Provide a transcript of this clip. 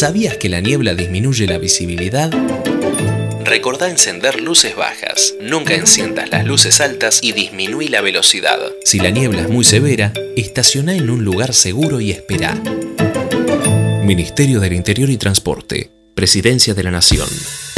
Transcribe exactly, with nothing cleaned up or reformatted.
¿Sabías que la niebla disminuye la visibilidad? Recordá encender luces bajas, nunca enciendas las luces altas y disminuí la velocidad. Si la niebla es muy severa, estacioná en un lugar seguro y esperá. Ministerio del Interior y Transporte, Presidencia de la Nación.